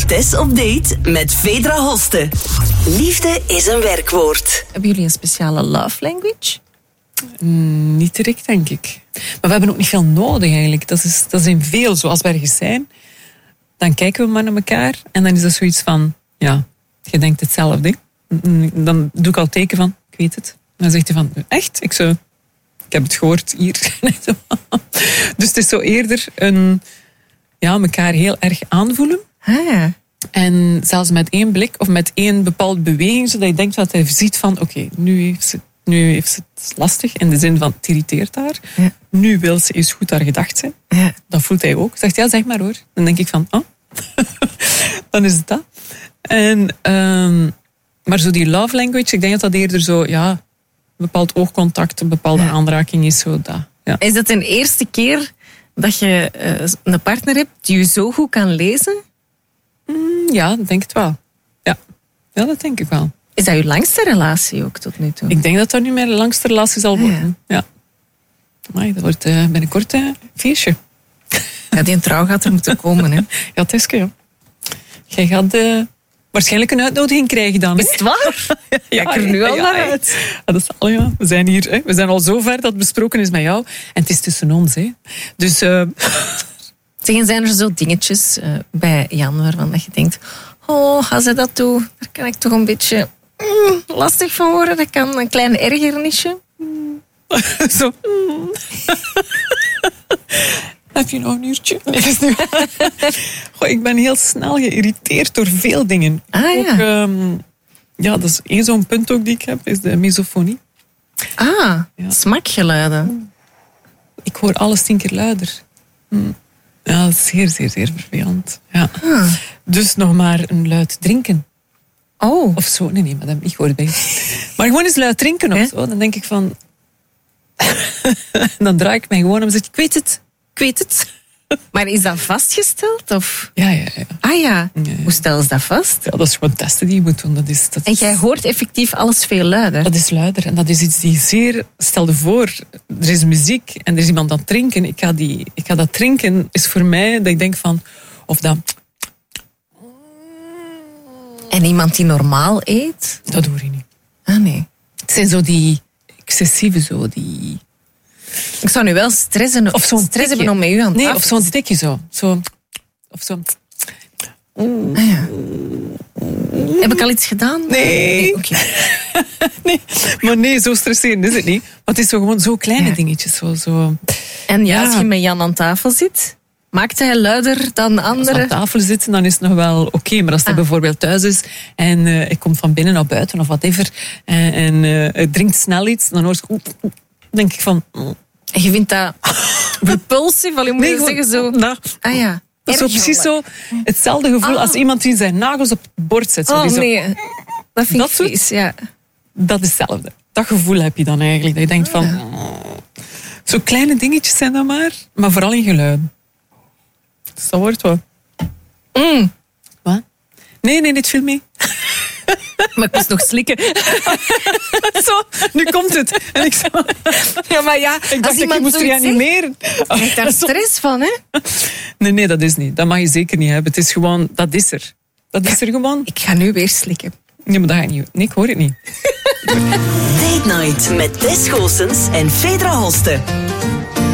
Tess op date met Vedra Hoste. Liefde is een werkwoord. Hebben jullie een speciale love language? Niet direct, denk ik. Maar we hebben ook niet veel nodig eigenlijk. Dat is in veel. Zoals we ergens zijn, dan kijken we maar naar elkaar. En dan is dat zoiets van, ja, je denkt hetzelfde. Dan doe ik al teken van, ik weet het. En dan zegt hij van, echt? Ik heb het gehoord hier. Dus het is zo eerder elkaar heel erg aanvoelen. Ja. En zelfs met één blik of met één bepaalde beweging, zodat je denkt dat hij ziet van, oké, nu heeft ze het lastig. In de zin van, het irriteert haar. Ja. Nu wil ze eens goed haar gedacht zijn. Ja. Dat voelt hij ook. Zegt, ja, zeg maar hoor. Dan denk ik van, dan is het dat. En, maar zo die love language, ik denk dat dat eerder zo, ja, een bepaald oogcontact, een bepaalde aanraking is. Zo dat, ja. Is dat de eerste keer dat je een partner hebt die je zo goed kan lezen? Ja, ik denk het wel. Ja, dat denk ik wel. Is dat je langste relatie ook tot nu toe? Ik denk dat dat nu mijn langste relatie zal worden. Ja. Amai, dat wordt binnenkort een feestje. Ja, die trouw gaat er moeten komen. Hè. Ja, Teske, ja. Jij gaat waarschijnlijk een uitnodiging krijgen dan. Hè? Is het waar? Ja, ik er nu al naar uit. Ja, dat is al, ja. We zijn hier. Hè. We zijn al zo ver dat het besproken is met jou. En het is tussen ons. Hè. Dus... Zijn er zo dingetjes bij Jan waarvan dat je denkt, als hij dat doet, daar kan ik toch een beetje lastig van worden. Dat kan een klein ergernisje. Zo. Heb je nog een uurtje? Nee, dat is niet waar. Goh, ik ben heel snel geïrriteerd door veel dingen. Ook, dat is één zo'n punt ook die ik heb, is de misofonie. Smakgeluiden. Ik hoor alles 10 keer luider. Ja, dat is zeer, zeer, zeer vervelend. Ja. Dus nog maar een luid drinken. Oh. Of zo. Nee, maar dat heb ik niet gehoord bij. Maar gewoon eens luid drinken of zo. Dan denk ik van... dan draai ik mij gewoon om en zeg ik weet het. Maar is dat vastgesteld? Of? Ja. Ah ja. Hoe stel je dat vast? Ja, dat is gewoon testen die je moet doen. En jij hoort effectief alles veel luider? Dat is luider. En dat is iets die zeer... Stel je voor, er is muziek en er is iemand aan het drinken. Ik ga dat drinken, is voor mij dat ik denk van... Of dat... En iemand die normaal eet? Dat hoor je niet. Ah, nee. Het zijn zo die excessieve, zo die... Ik zou nu wel stressen hebben om met u aan tafel. Nee, of zo'n tikje zo. Of zo... Heb ik al iets gedaan? Nee. Oké. Nee, maar nee, zo stresserend is het niet. Maar het is zo gewoon zo kleine dingetjes. Zo. En als je met Jan aan tafel zit, maakt hij luider dan anderen? Als we aan tafel zitten, dan is het nog wel oké. Maar als hij bijvoorbeeld thuis is en ik kom van binnen naar buiten of whatever en hij drinkt snel iets, dan hoor ik... denk ik van... En je vindt dat repulsief? Al je moet zeggen zo... ja. Dat is zo precies zo hetzelfde gevoel als iemand die zijn nagels op het bord zet. Zo, nee. Dat vind ik vies, ja. Dat is hetzelfde. Dat gevoel heb je dan eigenlijk. Dat je denkt van... Zo kleine dingetjes zijn dat maar vooral in geluiden. Dus dat wordt wat. Wat? Nee, dit viel mee. Maar ik moest nog slikken. Zo, nu komt het. En ik zo... Ja, maar ja, ik dacht dat je moest reanimeren. Je krijgt daar stress van, hè? Nee, dat is niet. Dat mag je zeker niet hebben. Het is gewoon... Dat is er. Dat is er gewoon. Ik ga nu weer slikken. Nee, maar dat ga ik niet. Nee, ik hoor het niet. Date Night met Tess Goossens en Vedra Hoste.